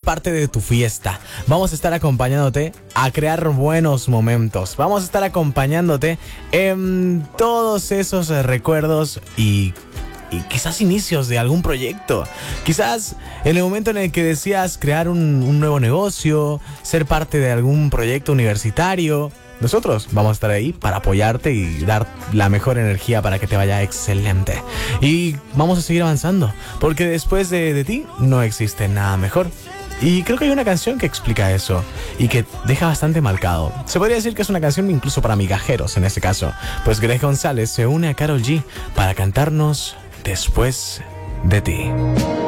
parte de tu fiesta. Vamos a estar acompañándote a crear buenos momentos. Vamos a estar acompañándote en todos esos recuerdos y quizás inicios de algún proyecto. Quizás en el momento en el que decías crear un nuevo negocio, ser parte de algún proyecto universitario. Nosotros vamos a estar ahí para apoyarte y dar la mejor energía para que te vaya excelente. Y vamos a seguir avanzando, porque después de ti no existe nada mejor. Y creo que hay una canción que explica eso y que deja bastante marcado. Se podría decir que es una canción incluso para migajeros en este caso. Pues Greg González se une a Karol G para cantarnos Después de ti.